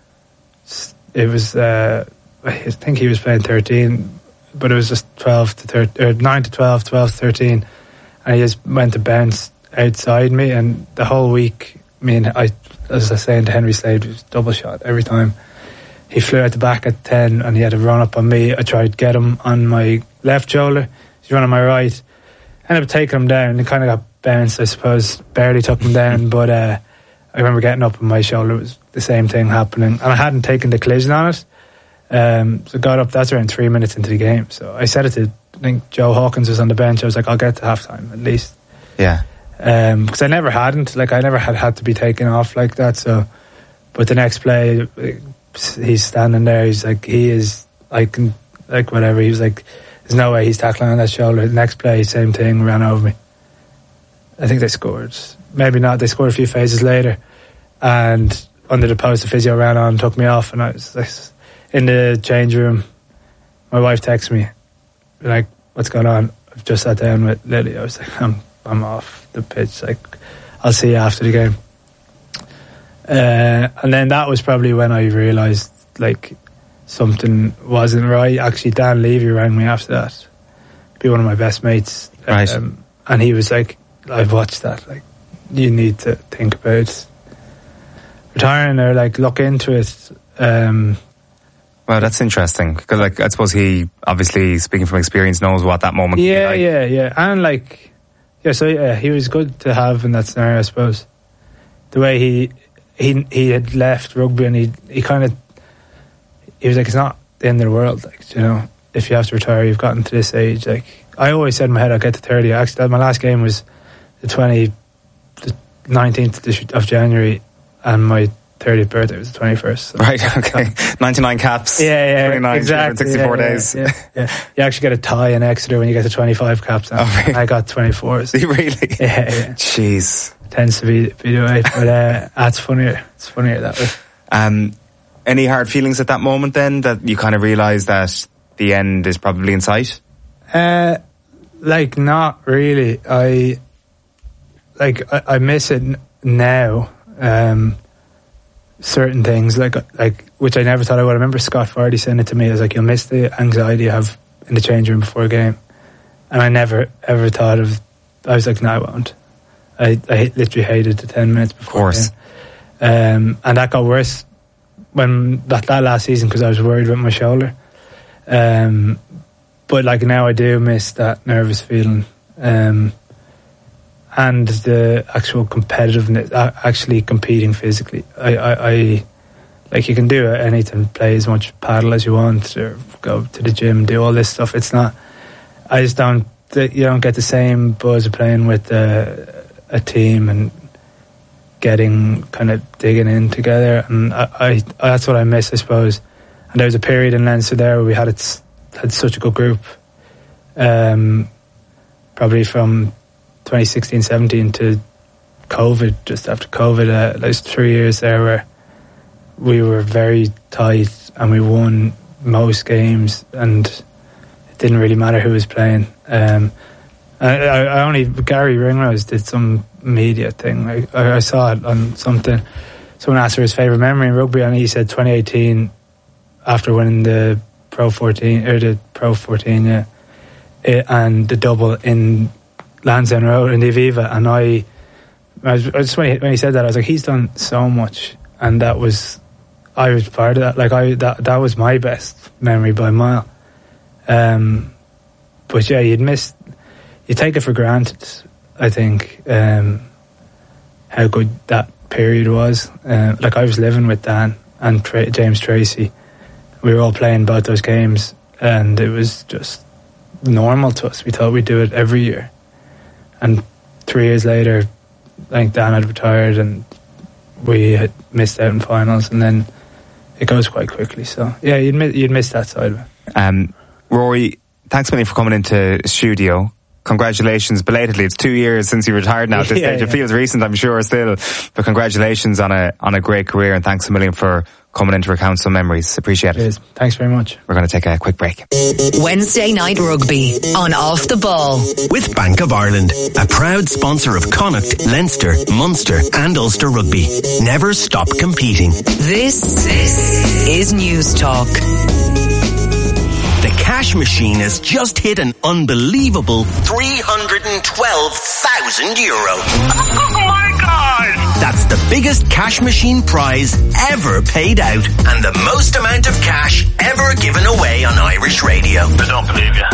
it was I think he was playing 13, but it was just 12 to 13, or 9 to 12, 12 to 13, and he just went to bench outside me. And the whole week, as I was saying to Henry Slade, it was double shot every time. He flew out the back at 10 and he had to run up on me. I tried to get him on my left shoulder. He's running on my right. Ended up taking him down. He kind of got bounced, I suppose. Barely took him down, but I remember getting up on my shoulder. It was the same thing happening. And I hadn't taken the collision on it. So got up, that's around 3 minutes into the game. So I said it to, I think Joe Hawkins was on the bench. I was like, I'll get to half-time at least. Yeah. Because I never had to be taken off like that. So, but the next play, he's standing there. He's like, I can, like, whatever. He was like, there's no way he's tackling on that shoulder. The next play, same thing, ran over me. I think they scored. Maybe not. They scored a few phases later. And under the post, the physio ran on and took me off. And I was like, in the change room. My wife texted me, like, what's going on? I've just sat down with Lily. I was like, I'm off the pitch. Like, I'll see you after the game. And then that was probably when I realised, like, something wasn't right. Actually, Dan Levy rang me after that. Be one of my best mates. Right. And he was like, I've watched that. Like, you need to think about retiring or, like, look into it. Well, that's interesting. Because, like, I suppose he, obviously, speaking from experience, knows what that moment can be like. Yeah. And, like, he was good to have in that scenario, I suppose. The way he had left rugby, and he kind of, he was like, it's not the end of the world, like, you know, if you have to retire, you've gotten to this age. Like, I always said in my head I'll get to 30. Actually, my last game was the 19th of January, and my 30th birthday was the 21st. So. Right, okay. 99 caps. Yeah, 29, exactly. 64 days. Yeah. You actually get a tie in Exeter when you get to 25 caps. And really? I got 24. So. Really? Yeah. Jeez. Tends to be the way, but that's funnier. It's funnier that way. Any hard feelings at that moment then, that you kind of realise that the end is probably in sight? Like, not really. I miss it now. Certain things, like which I never thought I would. I remember Scott Fardy saying it to me. I was like, you'll miss the anxiety you have in the change room before a game. And I never ever thought of, I was like, no, I won't. I literally hated the 10 minutes before. Of course. And that got worse when that last season, because I was worried about my shoulder. But, like, now I do miss that nervous feeling. And the actual competitiveness, actually competing physically. I like, you can do anything, play as much paddle as you want, or go to the gym, do all this stuff. It's not, I just don't, you don't get the same buzz of playing with a team and getting, kind of digging in together. And I that's what I miss, I suppose. And there was a period in Leinster there where we had such a good group. Probably from 2016-17 to COVID, just after COVID, those 3 years there where we were very tight and we won most games, and it didn't really matter who was playing. I only, Gary Ringrose did some media thing. Like, I saw it on something. Someone asked for his favourite memory in rugby, and he said 2018, after winning the Pro 14, yeah. and the double in Lansdowne Road in the Aviva, and I just when he said that, I was like, he's done so much, and I was part of that. Like that was my best memory by a mile. But yeah, you take it for granted, I think, how good that period was. Like I was living with Dan and James Tracy. We were all playing both those games, and it was just normal to us. We thought we'd do it every year. And 3 years later, I think Dan had retired and we had missed out in finals, and then it goes quite quickly. So yeah, you'd miss that side of it. Rory, thanks a million for coming into studio. Congratulations, belatedly. It's 2 years since you retired now at this stage. It feels recent, I'm sure, still. But congratulations on a great career, and thanks a million for coming in to recount some memories. Appreciate it. Cheers. Thanks very much. We're going to take a quick break. Wednesday Night Rugby on Off the Ball. With Bank of Ireland, a proud sponsor of Connacht, Leinster, Munster and Ulster Rugby. Never stop competing. This is News Talk. The cash machine has just hit an unbelievable €312,000. Oh my God! That's the biggest cash machine prize ever paid out and the most amount of cash ever given away on Irish radio. I don't believe you.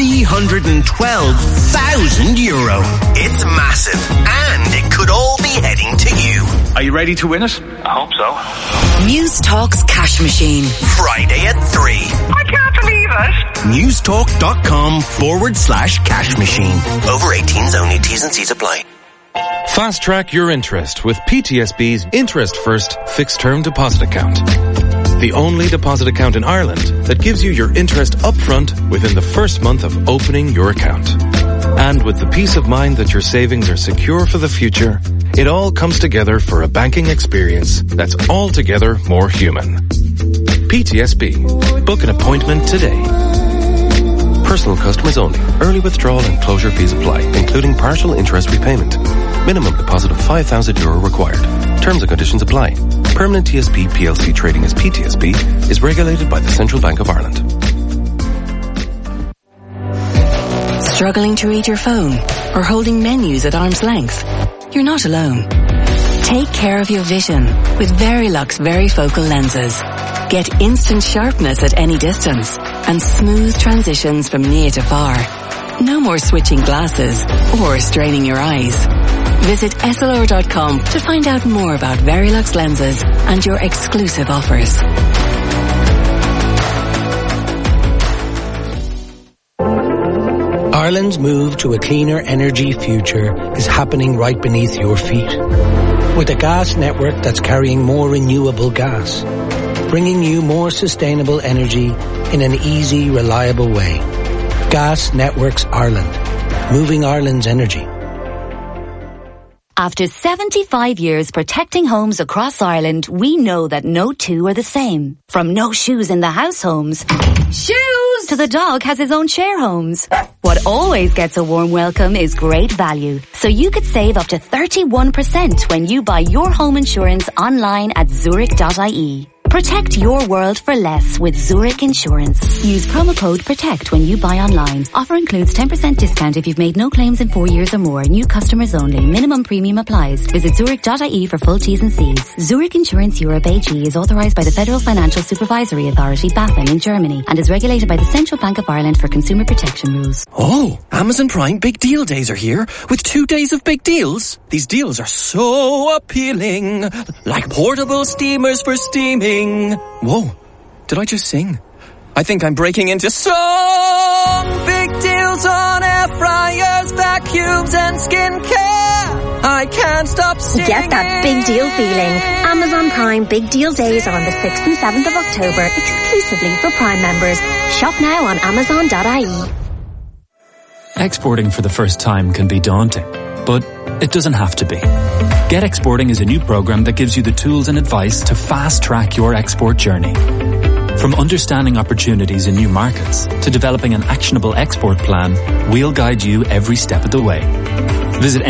€312,000. It's massive, and it could all be heading to you. Are you ready to win it? I hope so. News Talk's cash machine. Friday at 3. I can't believe it. Newstalk.com/cash machine. Over 18s only. T's and C's apply. Fast track your interest with PTSB's Interest First Fixed Term Deposit Account. The only deposit account in Ireland that gives you your interest upfront within the first month of opening your account. And with the peace of mind that your savings are secure for the future, it all comes together for a banking experience that's altogether more human. PTSB. Book an appointment today. Personal customers only. Early withdrawal and closure fees apply, including partial interest repayment. Minimum deposit of €5,000 required. Terms and conditions apply. Permanent TSB PLC trading as PTSB is regulated by the Central Bank of Ireland. Struggling to read your phone or holding menus at arm's length? You're not alone. Take care of your vision with Verilux Varifocal lenses. Get instant sharpness at any distance and smooth transitions from near to far. No more switching glasses or straining your eyes. Visit Essilor.com to find out more about Verilux lenses and your exclusive offers. Ireland's move to a cleaner energy future is happening right beneath your feet. With a gas network that's carrying more renewable gas, bringing you more sustainable energy in an easy, reliable way. Gas Networks Ireland, moving Ireland's energy. After 75 years protecting homes across Ireland, we know that no two are the same. From no shoes in the house homes, shoes, to the dog has his own share homes. What always gets a warm welcome is great value. So you could save up to 31% when you buy your home insurance online at Zurich.ie. Protect your world for less with Zurich Insurance. Use promo code PROTECT when you buy online. Offer includes 10% discount if you've made no claims in 4 years or more. New customers only. Minimum premium applies. Visit Zurich.ie for full T's and C's. Zurich Insurance Europe AG is authorised by the Federal Financial Supervisory Authority, BaFin, in Germany, and is regulated by the Central Bank of Ireland for consumer protection rules. Oh, Amazon Prime Big Deal Days are here with 2 days of big deals. These deals are so appealing, like portable steamers for steaming. Whoa, did I just sing? I think I'm breaking into song. Big deals on air fryers, vacuums and skincare. I can't stop singing. Get that big deal feeling. Amazon Prime Big Deal Days are on the 6th and 7th of October, exclusively for Prime members. Shop now on Amazon.ie. Exporting for the first time can be daunting, but it doesn't have to be. Get Exporting is a new program that gives you the tools and advice to fast-track your export journey. From understanding opportunities in new markets to developing an actionable export plan, we'll guide you every step of the way. Visit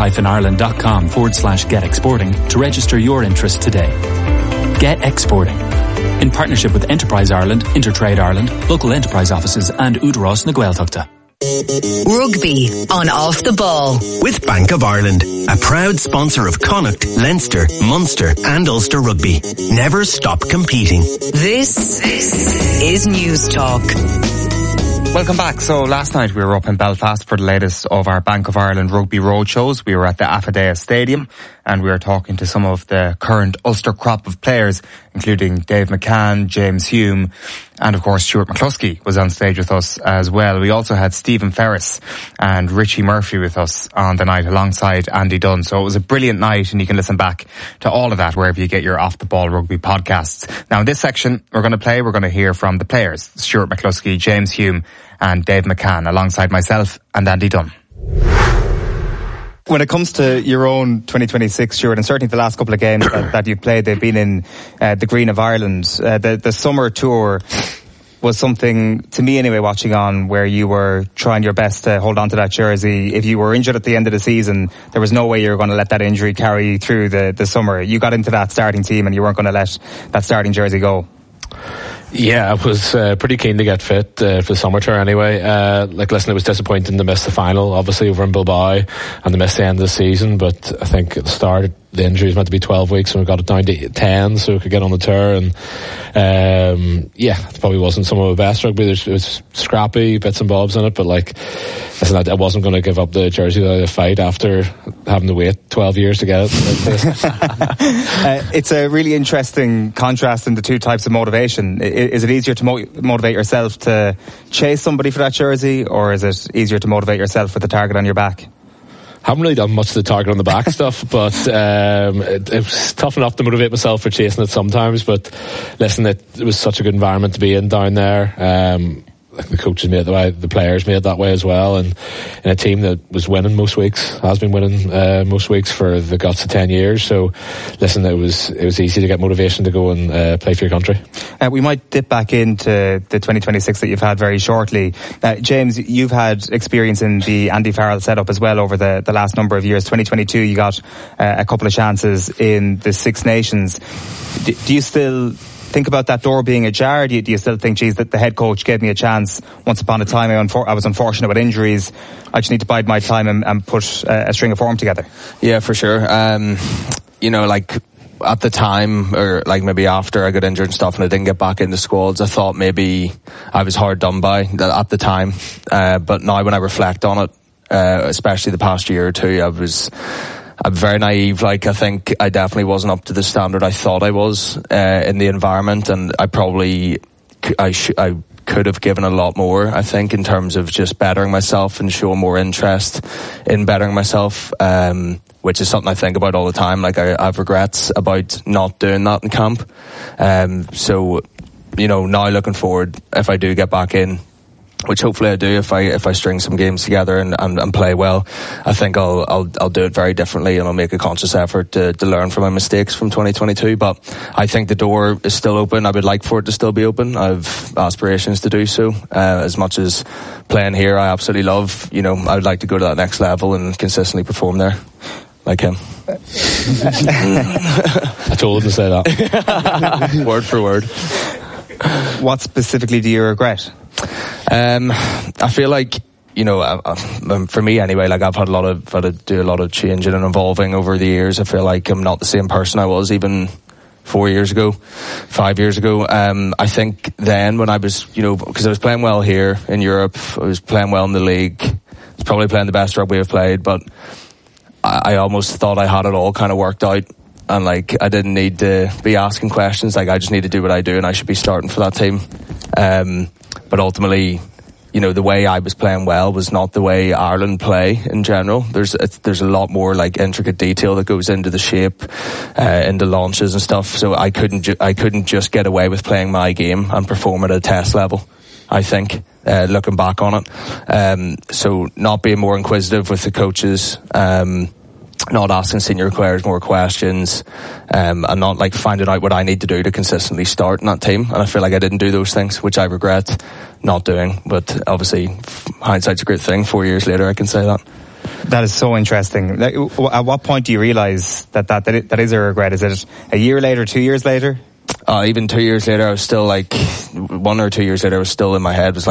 enterprise-ireland.com/getexporting to register your interest today. Get Exporting. In partnership with Enterprise Ireland, Intertrade Ireland, local enterprise offices and Údarás na Gaeltachta. Rugby on Off the Ball. With Bank of Ireland, a proud sponsor of Connacht, Leinster, Munster and Ulster Rugby. Never stop competing. This is News Talk. Welcome back. So last night we were up in Belfast for the latest of our Bank of Ireland rugby roadshows. We were at the Affidea Stadium and we were talking to some of the current Ulster crop of players, including Dave McCann, James Hume, and of course Stuart McCluskey was on stage with us as well. We also had Stephen Ferris and Richie Murphy with us on the night alongside Andy Dunn. So it was a brilliant night, and you can listen back to all of that wherever you get your Off the Ball rugby podcasts. Now in this section we're going to hear from the players, Stuart McCluskey, James Hume and Dave McCann, alongside myself and Andy Dunn. When it comes to your own 2026, Stuart, and certainly the last couple of games that you've played, they've been in the Green of Ireland. The summer tour was something, to me anyway, watching on, where you were trying your best to hold on to that jersey. If you were injured at the end of the season, there was no way you were going to let that injury carry you through the summer. You got into that starting team and you weren't going to let that starting jersey go. Yeah, I was pretty keen to get fit for the summer tour anyway. Listen, it was disappointing to miss the final, obviously, over in Bilbao, and to miss the end of the season, but I think at the start, the injury was meant to be 12 weeks, and we got it down to 10 so we could get on the tour, and it probably wasn't some of the best rugby. It was scrappy, bits and bobs in it, but listen, I wasn't going to give up the jersey without a fight after having to wait 12 years to get it. It's a really interesting contrast in the two types of motivation. Is it easier to motivate yourself to chase somebody for that jersey, or is it easier to motivate yourself with the target on your back? Haven't really done much of the target on the back stuff, but it was tough enough to motivate myself for chasing it sometimes. But listen, it was such a good environment to be in down there. The coaches made it that way, the players made it that way as well, and in a team that was winning most weeks, has been winning most weeks for the guts of 10 years. So listen, it was easy to get motivation to go and play for your country. We might dip back into the 2026 that you've had very shortly. James, you've had experience in the Andy Farrell setup as well over the last number of years. 2022 you got a couple of chances in the Six Nations. Do you still think about that door being ajar? Do you still think, geez, that the head coach gave me a chance once upon a time? I was unfortunate with injuries. I just need to bide my time and put a string of form together. Yeah, for sure. At the time, or maybe after I got injured and stuff and I didn't get back into squads, I thought maybe I was hard done by at the time. But now when I reflect on it, especially the past year or two, I'm very naive. I think I definitely wasn't up to the standard I thought I was in the environment, and I could have given a lot more, I think, in terms of just bettering myself and showing more interest in bettering myself, which is something I think about all the time. I have regrets about not doing that in camp. So, now looking forward, if I do get back in, which hopefully I do, if I string some games together and play well, I think I'll do it very differently, and I'll make a conscious effort to learn from my mistakes from 2022. But I think the door is still open. I would like for it to still be open. I have aspirations to do so. As much as playing here I absolutely love, I would like to go to that next level and consistently perform there like him. I told him to say that. Word for word. What specifically do you regret? I feel like, for me anyway, I've had to do a lot of changing and evolving over the years. I feel like I'm not the same person I was even 4 years ago, 5 years ago. I think then when I was, because I was playing well here in Europe, I was playing well in the league, I was probably playing the best rugby I've played, but I almost thought I had it all kind of worked out. And I didn't need to be asking questions. I just need to do what I do, and I should be starting for that team. But ultimately, the way I was playing well was not the way Ireland play in general. There's a lot more intricate detail that goes into the shape, into launches and stuff. So I couldn't just get away with playing my game and perform at a test level, I think, looking back on it. So not being more inquisitive with the coaches, not asking senior players more questions, and not finding out what I need to do to consistently start in that team. And I feel like I didn't do those things, which I regret not doing. But obviously, hindsight's a great thing. 4 years later, I can say that. That is so interesting. At what point do you realise that is a regret? Is it a year later, 2 years later? Even 2 years later, I was still 1 or 2 years later, I was still in my head, was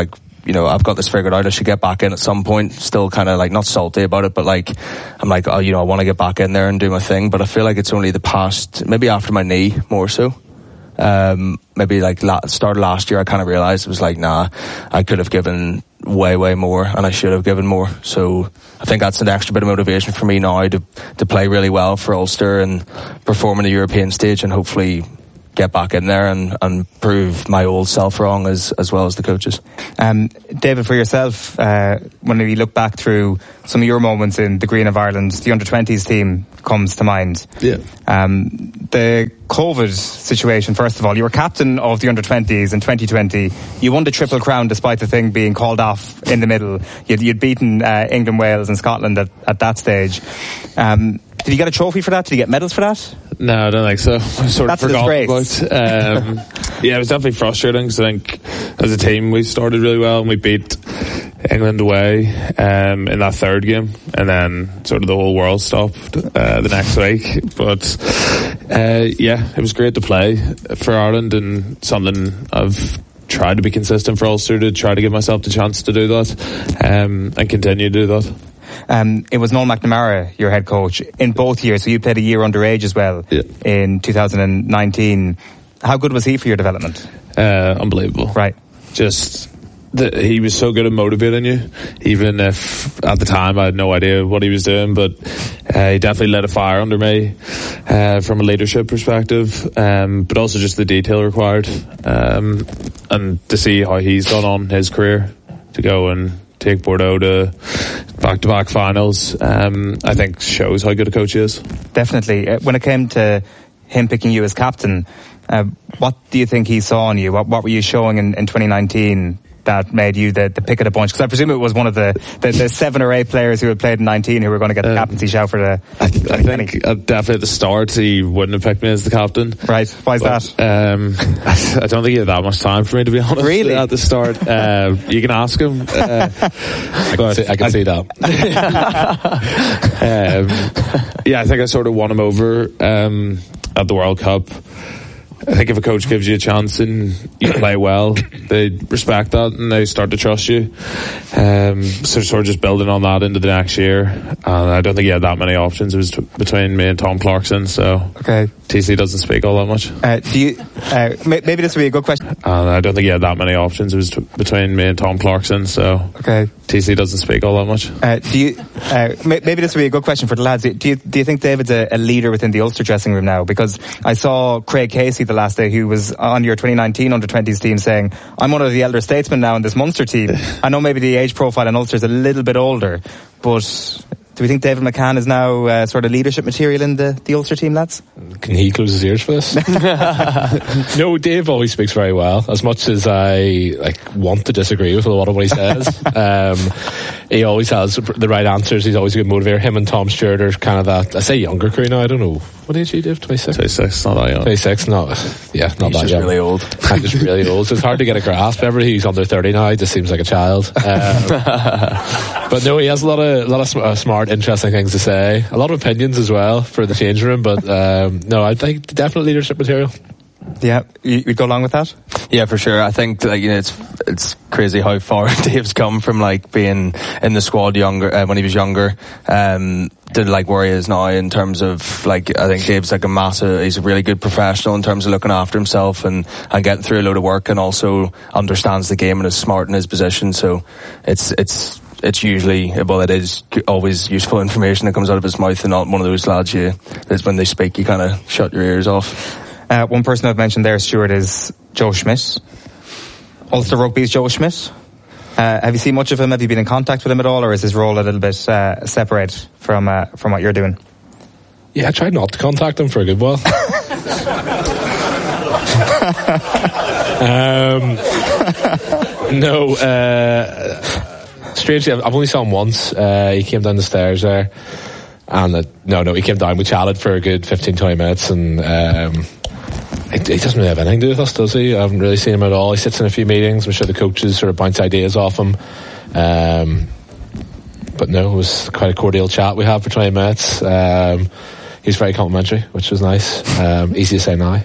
I've got this figured out. I should get back in at some point. Still kind of like not salty about it, but like I'm like, I want to get back in there and do my thing. But I feel like it's only the past, maybe after my knee more so. Maybe like start of last year, I kind of realised it was like, nah, I could have given way more, and I should have given more. So I think that's an extra bit of motivation for me now to play really well for Ulster and perform on the European stage, and hopefully get back in there and prove my old self wrong as well as the coaches. David, for yourself, when we look back through some of your moments in the green of Ireland, the under-20s team comes to mind. Yeah. The COVID situation, first of all, you were captain of the under-20s in 2020. You won the Triple Crown despite the thing being called off in the middle. You'd beaten England, Wales and Scotland at that stage. Did you get a trophy for that? Did you get medals for that? No, I don't think so. I sort of forgot about. Yeah, it was definitely frustrating because I think as a team we started really well and we beat England away in that third game, and then sort of the whole world stopped the next week. But it was great to play for Ireland, and something I've tried to be consistent for Ulster, to try to give myself the chance to do that and continue to do that. It was Noel McNamara, your head coach, in both years, so you played a year underage as well in 2019. How good was he for your development? Unbelievable. Right. He was so good at motivating you, even if at the time I had no idea what he was doing, but he definitely lit a fire under me from a leadership perspective, but also just the detail required, and to see how he's gone on his career to go and take Bordeaux to back-to-back finals, I think shows how good a coach he is. Definitely. When it came to him picking you as captain, what do you think he saw in you? What were you showing in 2019 that made you the pick of the bunch? Because I presume it was one of the 7 or 8 players who had played in 19 who were going to get the captaincy shout for the... I think definitely at the start he wouldn't have picked me as the captain. Right. Why is that? I don't think he had that much time for me, to be honest. Really? At the start. You can ask him. I can see that. I think I sort of won him over at the World Cup. I think if a coach gives you a chance and you play well, they respect that and they start to trust you. So sort of just building on that into the next year. And I don't think he had that many options. It was between me and Tom Clarkson. So okay. TC doesn't speak all that much. Maybe this would be a good question. And I don't think he had that many options. It was between me and Tom Clarkson. So okay. TC doesn't speak all that much. Maybe this would be a good question for the lads. Do you think David's a leader within the Ulster dressing room now? Because I saw Craig Casey the last day, who was on your 2019 under-20s team, saying, I'm one of the elder statesmen now in this Munster team. I know maybe the age profile in Ulster is a little bit older, but do we think David McCann is now sort of leadership material in the Ulster team, lads? Can he close his ears for this? No, Dave always speaks very well. As much as I want to disagree with a lot of what he says, he always has the right answers. He's always a good motivator. Him and Tom Stewart are kind of that, I say younger crew now, I don't know. What age are you, Dave? 26? 26, not that young. 26, not that young. Just really old. I'm just really old, so it's hard to get a grasp. Everybody who's under 30 now just seems like a child. But no, he has a lot of smart, interesting things to say. A lot of opinions as well for the changing room, but no, I think definitely leadership material. Yeah, you'd go along with that? Yeah, for sure. I think it's crazy how far Dave's come from being in the squad younger when he was younger to where he is now in terms of I think Dave's he's a really good professional in terms of looking after himself and getting through a load of work, and also understands the game and is smart in his position. So it's usually, it is always useful information that comes out of his mouth, and not one of those lads is when they speak you kind of shut your ears off. One person I've mentioned there, Stuart, is Joe Schmidt. Ulster Rugby's Joe Schmidt. Have you seen much of him? Have you been in contact with him at all, or is his role a little bit separate from what you're doing? Yeah, I tried not to contact him for a good while. Strangely, I've only saw him once. He came down the stairs there, and he came down. We chatted for a good 15-20 minutes, and he doesn't really have anything to do with us, does he? I haven't really seen him at all. He sits in a few meetings. I'm sure the coaches sort of bounce ideas off him. But no, it was quite a cordial chat we had for 20 minutes. he's very complimentary, which was nice. Easy to say now.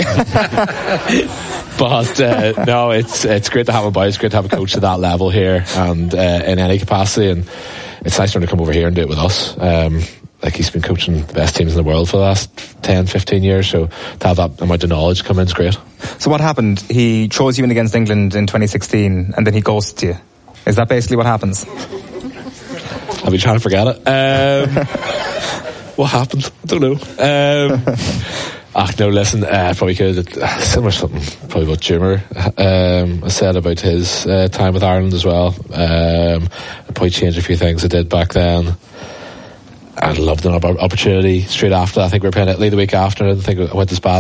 But no, it's great to have him by. It's great to have a coach at that level here and in any capacity, and it's nice for him to come over here and do it with us. Like, he's been coaching the best teams in the world for the last 10-15 years, so to have that amount of knowledge come in is great. So what happened? He chose you in against England in 2016 and then he ghosted you. Is that basically what happens? I'll be trying to forget it. What happened? I don't know. No, listen, probably could. Similar something, probably about Jimmer. I said about his time with Ireland as well. I probably changed a few things I did back then. I loved an opportunity straight after. I think we were playing Italy the week after. I didn't think it went as bad